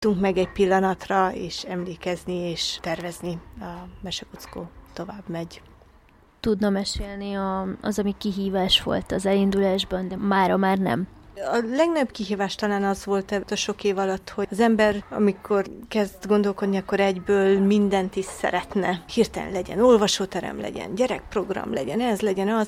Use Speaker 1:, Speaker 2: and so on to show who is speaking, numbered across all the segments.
Speaker 1: tudtunk meg egy pillanatra, és emlékezni, és tervezni. A Mesekuckó tovább megy.
Speaker 2: Tudna mesélni az, ami kihívás volt az elindulásban, de mára már nem?
Speaker 1: A legnagyobb kihívás talán az volt a sok év alatt, hogy az ember, amikor kezd gondolkodni, akkor egyből mindent is szeretne. Hirtelen legyen olvasóterem, legyen gyerekprogram, legyen ez, legyen az,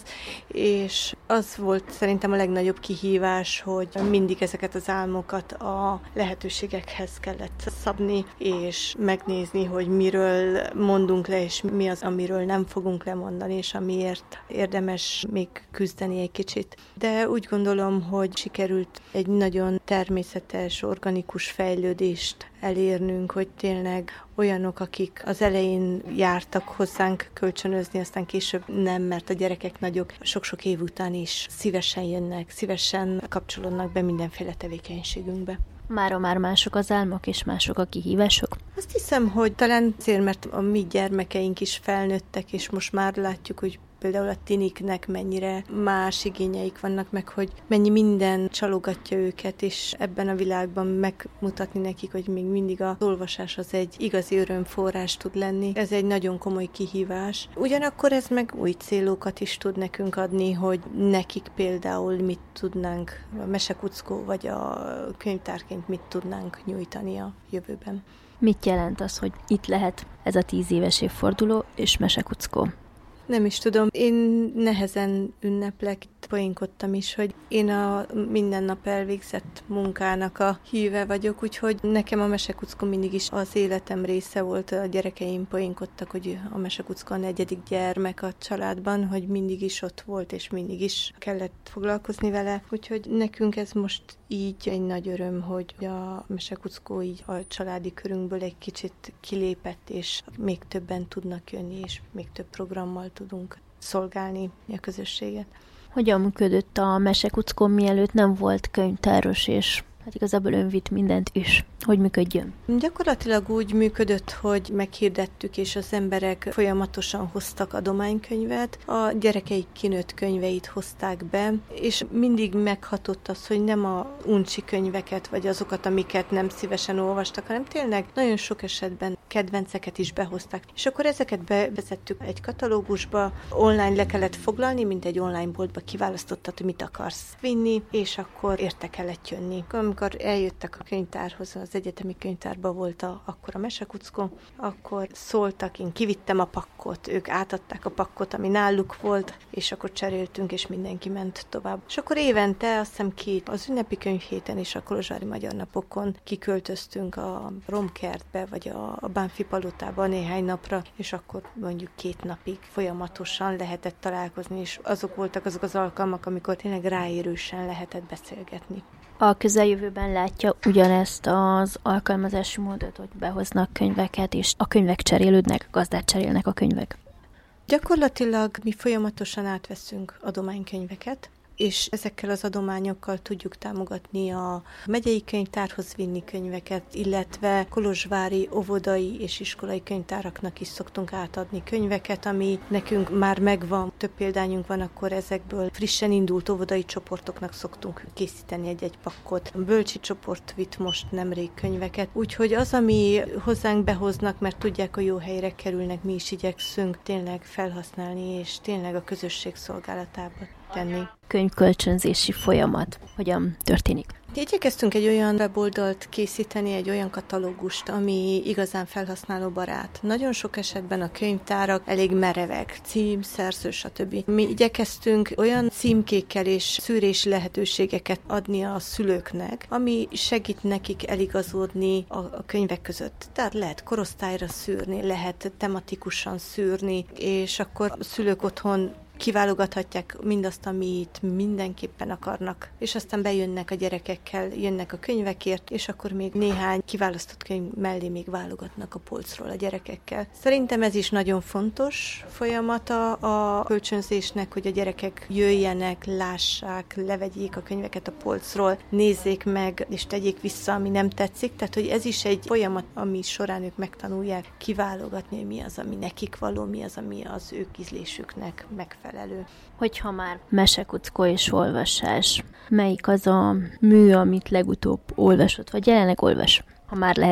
Speaker 1: és az volt szerintem a legnagyobb kihívás, hogy mindig ezeket az álmokat a lehetőségekhez kellett szabni, és megnézni, hogy miről mondunk le, és mi az, amiről nem fogunk lemondani, és amiért érdemes még küzdeni egy kicsit. De úgy gondolom, hogy sikerült egy nagyon természetes, organikus fejlődést elérnünk, hogy tényleg olyanok, akik az elején jártak hozzánk kölcsönözni, aztán később nem, mert a gyerekek nagyok sok-sok év után is szívesen jönnek, szívesen kapcsolódnak be mindenféle tevékenységünkbe.
Speaker 2: Mára már mások az álmok és mások a kihívások?
Speaker 1: Azt hiszem, hogy talán azért, mert a mi gyermekeink is felnőttek, és most már látjuk, hogy például a tiniknek mennyire más igényeik vannak, meg hogy mennyi minden csalogatja őket, és ebben a világban megmutatni nekik, hogy még mindig az olvasás az egy igazi örömforrás tud lenni. Ez egy nagyon komoly kihívás. Ugyanakkor ez meg új célokat is tud nekünk adni, hogy nekik például mit tudnánk, a Mesekuckó vagy a könyvtárként mit tudnánk nyújtani a jövőben.
Speaker 2: Mit jelent az, hogy itt lehet ez a 10 éves évforduló és Mesekuckó?
Speaker 1: Nem is tudom. Én nehezen ünneplek, poénkodtam is, hogy én a minden nap elvégzett munkának a híve vagyok, úgyhogy nekem a Mesekuckó mindig is az életem része volt. A gyerekeim poénkodtak, hogy a Mesekuckó a 4. gyermek a családban, hogy mindig is ott volt, és mindig is kellett foglalkozni vele. Úgyhogy nekünk ez most így egy nagy öröm, hogy a Mesekuckó így a családi körünkből egy kicsit kilépett, és még többen tudnak jönni, és még több programmal tudunk szolgálni a közösséget.
Speaker 2: Hogyan működött a Mesekuckó, mielőtt nem volt könyvtáros, és hát igazából ön vitt mindent is? Hogy működjön?
Speaker 1: Gyakorlatilag úgy működött, hogy meghirdettük, és az emberek folyamatosan hoztak adománykönyvet. A gyerekeik kinőtt könyveit hozták be, és mindig meghatott az, hogy nem a uncsi könyveket, vagy azokat, amiket nem szívesen olvastak, hanem tényleg nagyon sok esetben kedvenceket is behozták. És akkor ezeket bevezettük egy katalógusba, online le kellett foglalni, mint egy online boltba kiválasztottad, hogy mit akarsz vinni, és akkor érte kellett jönni. Amikor eljöttek a könyvtárhoz, az egyetemi könyvtárban volt akkor a Mesekuckó, akkor szóltak, én kivittem a pakkot, ők átadták a pakkot, ami náluk volt, és akkor cseréltünk, és mindenki ment tovább. És akkor évente, azt hiszem az ünnepi könyvhéten és a kolozsvári magyar napokon kiköltöztünk a Romkertbe, vagy a Bánfi palotába néhány napra, és akkor mondjuk 2 napig folyamatosan lehetett találkozni, és azok voltak azok az alkalmak, amikor tényleg ráérősen lehetett beszélgetni.
Speaker 2: A közeljövőben látja ugyanezt az alkalmazási módot, hogy behoznak könyveket, és a könyvek cserélődnek, gazdát cserélnek a könyvek?
Speaker 1: Gyakorlatilag mi folyamatosan átveszünk adománykönyveket, és ezekkel az adományokkal tudjuk támogatni a megyei könyvtárhoz vinni könyveket, illetve kolozsvári óvodai és iskolai könyvtáraknak is szoktunk átadni könyveket, ami nekünk már megvan, több példányunk van, akkor ezekből frissen indult óvodai csoportoknak szoktunk készíteni egy pakkot. A bölcsi csoport vitt most nemrég könyveket, úgyhogy az, ami hozzánk behoznak, mert tudják, hogy jó helyre kerülnek, mi is igyekszünk tényleg felhasználni, és tényleg a közösség szolgálatába tenni.
Speaker 2: Könyvkölcsönzési folyamat hogyan történik?
Speaker 1: Igyekeztünk egy olyan weboldalt készíteni, egy olyan katalógust, ami igazán felhasználóbarát. Nagyon sok esetben a könyvtárak elég merevek, cím, szerző, stb. Mi igyekeztünk olyan címkékkel és szűrési lehetőségeket adni a szülőknek, ami segít nekik eligazodni a könyvek között. Tehát lehet korosztályra szűrni, lehet tematikusan szűrni, és akkor a szülők otthon kiválogathatják mindazt, amit mindenképpen akarnak, és aztán bejönnek a gyerekekkel, jönnek a könyvekért, és akkor még néhány kiválasztott könyv mellé még válogatnak a polcról a gyerekekkel. Szerintem ez is nagyon fontos folyamata a kölcsönzésnek, hogy a gyerekek jöjjenek, lássák, levegyék a könyveket a polcról, nézzék meg, és tegyék vissza, ami nem tetszik. Tehát, hogy ez is egy folyamat, ami során ők megtanulják kiválogatni, hogy mi az, ami nekik való, mi az, ami az ők ízlésüknek megfelelő.
Speaker 2: Hogyha már Mesekuckó és olvasás, melyik az a mű, amit legutóbb olvasott, vagy jelenleg olvas? Ha már lehet